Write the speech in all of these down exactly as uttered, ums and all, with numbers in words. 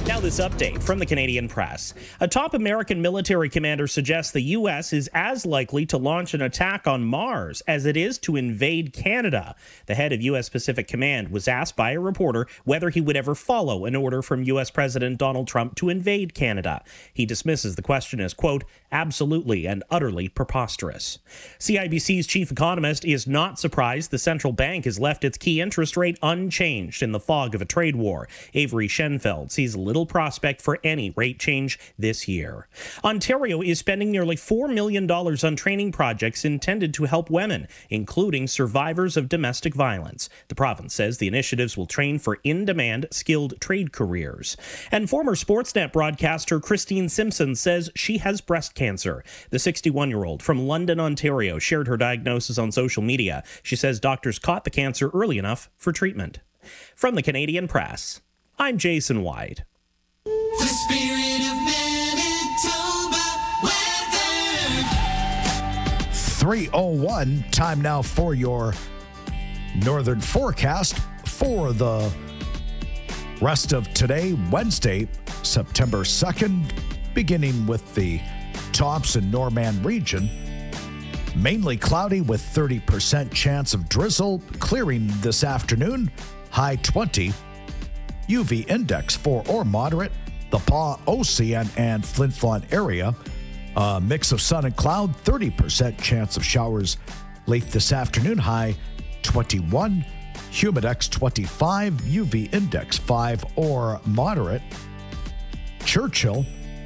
Now this update from the Canadian Press. A top American military commander suggests the U S is as likely to launch an attack on Mars as it is to invade Canada. The head of U S Pacific Command was asked by a reporter whether he would ever follow an order from U S President Donald Trump to invade Canada. He dismisses the question as, quote, absolutely and utterly preposterous. C I B C's chief economist is not surprised the central bank has left its key interest rate unchanged in the fog of a trade war. Avery Schenfeld sees little prospect for any rate change this year. Ontario is spending nearly four million dollars on training projects intended to help women, including survivors of domestic violence. The province says the initiatives will train for in-demand, skilled trade careers. And former Sportsnet broadcaster Christine Simpson says she has breast cancer. The sixty-one-year-old from London, Ontario, shared her diagnosis on social media. She says doctors caught the cancer early enough for treatment. From the Canadian Press, I'm Jason White. The spirit of Manitoba weather. three oh one, time now for your northern forecast for the rest of today, Wednesday, September second, beginning with the tops in Norman region. Mainly cloudy with thirty percent chance of drizzle, clearing this afternoon, high twenty. U V index for or moderate, the Paw, Ocean, and Flin Flon area. A mix of sun and cloud, thirty percent chance of showers late this afternoon, high twenty-one. Humidex twenty-five, U V index five or moderate. Churchill,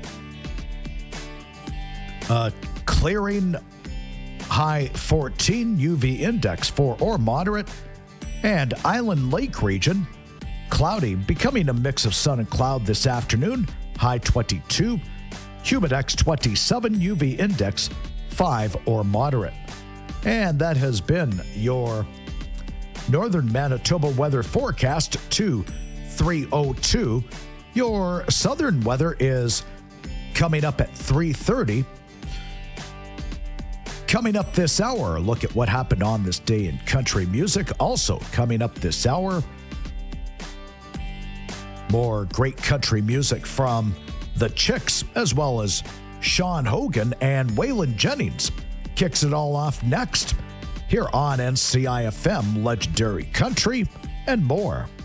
uh, clearing, high fourteen, U V index four or moderate. And Island Lake region, cloudy, becoming a mix of sun and cloud this afternoon, high twenty-two. Humidex twenty-seven, U V index five or moderate. And that has been your Northern Manitoba weather forecast to three oh two. Your southern weather is coming up at three thirty. Coming up this hour, look at what happened on this day in country music. Also coming up this hour, more great country music from the Chicks, as well as Sean Hogan and Waylon Jennings. Kicks it all off next here on N C I F M, Legendary Country, and more.